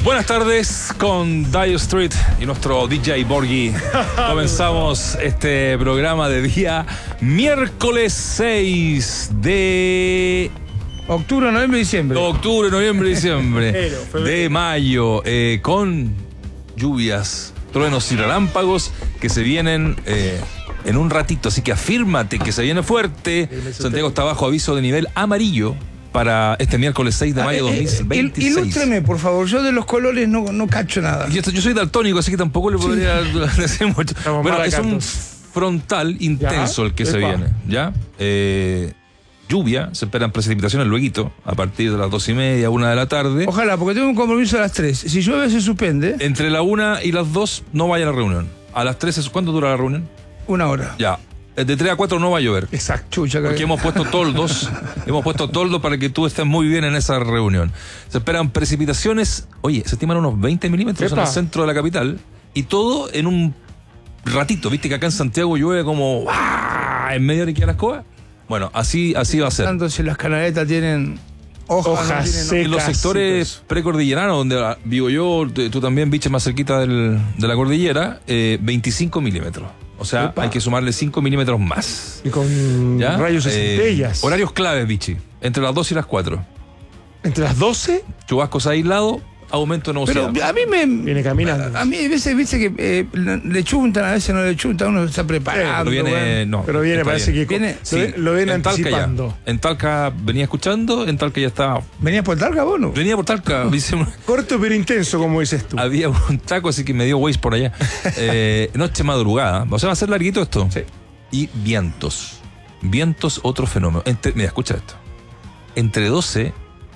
Buenas tardes con Dire Street y nuestro DJ Borghi. Comenzamos este programa de día miércoles 6 de... Octubre, noviembre, diciembre. Octubre, noviembre, diciembre. De mayo, con lluvias, truenos y relámpagos que se vienen en un ratito. Así que afírmate que se viene fuerte. Santiago está bajo aviso de nivel amarillo para este miércoles 6 de mayo de 2026. Ilústreme, por favor. Yo de los colores no cacho nada. Yo soy daltónico, así que tampoco le podría decir mucho. Bueno, es un frontal intenso el que se viene, ¿ya? Lluvia, se esperan precipitaciones luego, a partir de las 2:30, 1 de la tarde. Ojalá, porque tengo un compromiso a las 3. Si llueve, se suspende. Entre la 1 y las 2 no vaya a la reunión. A las 3, ¿cuánto dura la reunión? 1 hora. Ya. De 3 a 4 no va a llover. Exacto. Chucha, porque hemos puesto toldos. Hemos puesto toldos para que tú estés muy bien en esa reunión. Se esperan precipitaciones. Oye, se estiman unos 20 milímetros en el centro de la capital. Y todo en un ratito. ¿Viste que acá en Santiago llueve como en media de que a las cosas? Bueno, así va a ser. Tanto si las canaletas tienen hojas secas. En los sectores precordilleranos, donde vivo yo, tú también, biche, más cerquita de la cordillera, 25 milímetros. O sea, hay que sumarle 5 milímetros más. Y con rayos y centellas. Horarios claves, bichi. Entre las 2 y las 4. ¿Entre las 12? Chubascos aislados, aumento de nubosidad. Pero a mí viene caminando. A mí a veces, viste que le chuntan, a veces no le chuntan, uno está preparado. Pero viene, parece bien. Que viene, sí, lo viene anticipando. En Talca venía escuchando, en Talca ya estaba. ¿Venías por Talca vos, no? Venía por Talca. Corto pero intenso, como dices tú. Había un taco, así que me dio Waze por allá. Noche madrugada. O sea, va a ser larguito esto. Sí. Y vientos. Vientos, otro fenómeno. Mira, escucha esto. Entre 12